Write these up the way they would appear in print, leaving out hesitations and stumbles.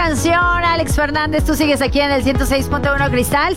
canción, Alex Fernández. Tú sigues aquí en el 106.1 Cristal.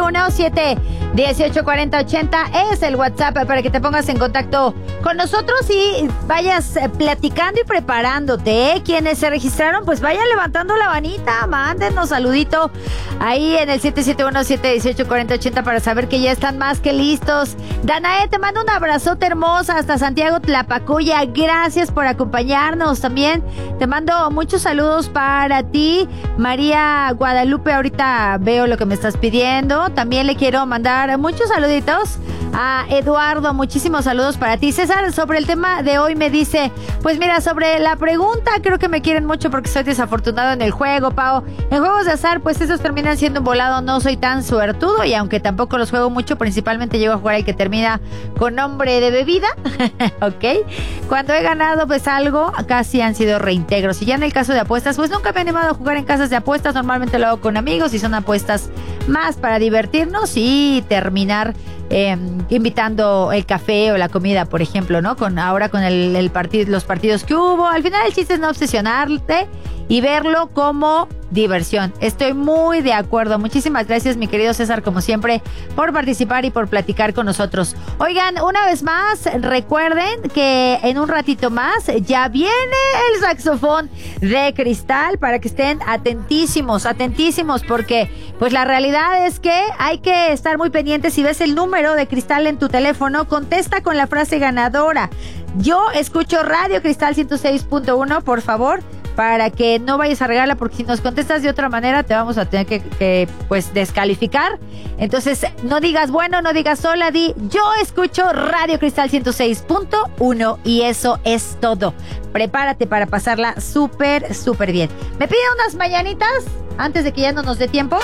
771-718-4080 es el WhatsApp para que te pongas en contacto con nosotros y vayas platicando y preparándote. Quienes se registraron, pues vayan levantando la manita, mándenos saludito ahí en el 771-718-4080 para saber que ya están más que listos. Danae, te mando un abrazote hermosa hasta Santiago Tlapacoya. Gracias por acompañarnos. También te mando muchos saludos para ti, María Guadalupe. Ahorita veo lo que me estás pidiendo. También le quiero mandar muchos saluditos a Eduardo. Muchísimos saludos para ti. César, sobre el tema de hoy me dice, pues mira, sobre la pregunta, creo que me quieren mucho porque soy desafortunado en el juego, Pao. En juegos de azar, pues esos terminan siendo un volado. No soy tan suertudo y aunque tampoco los juego mucho, principalmente llego a jugar el que termina con nombre de bebida. Ok. Cuando he ganado pues algo, casi han sido reintegros. Y ya en el caso de apuestas, pues nunca me he animado a jugar en casas de apuestas. Normalmente lo hago con amigos y son apuestas más para divertirnos y terminar invitando el café o la comida, por ejemplo, ¿no? Ahora con los partidos que hubo. Al final el chiste es no obsesionarte y verlo como diversión. Estoy muy de acuerdo. Muchísimas gracias, mi querido César, como siempre, por participar y por platicar con nosotros. Oigan, una vez más, recuerden que en un ratito más ya viene el saxofón de Cristal para que estén atentísimos, porque pues la realidad es que hay que estar muy pendientes. Si ves el número de Cristal en tu teléfono, contesta con la frase ganadora. Yo escucho Radio Cristal 106.1, por favor, para que no vayas a regarla, porque si nos contestas de otra manera te vamos a tener que pues descalificar. Entonces no digas bueno, no digas hola, di yo escucho Radio Cristal 106.1 y eso es todo. Prepárate para pasarla súper bien. ¿Me piden unas mañanitas antes de que ya no nos dé tiempo?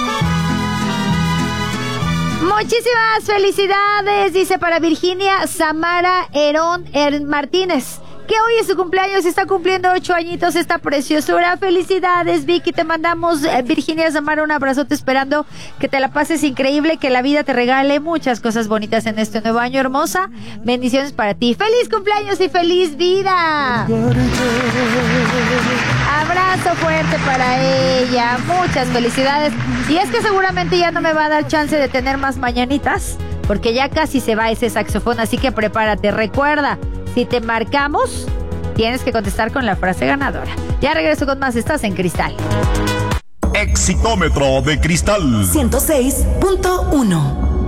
Muchísimas felicidades, dice para Virginia Samara Herón Martínez, que hoy es su cumpleaños y está cumpliendo 8 añitos esta preciosura. Felicidades, Vicky, te mandamos, Virginia Samara, un abrazote, esperando que te la pases increíble, que la vida te regale muchas cosas bonitas en este nuevo año, hermosa. Bendiciones para ti. ¡Feliz cumpleaños y feliz vida! Abrazo fuerte para ella, muchas felicidades. Y es que seguramente ya no me va a dar chance de tener más mañanitas, porque ya casi se va ese saxofón, así que prepárate. Recuerda, si te marcamos, tienes que contestar con la frase ganadora. Ya regreso con más. Estás en Cristal. Exitómetro de Cristal 106.1.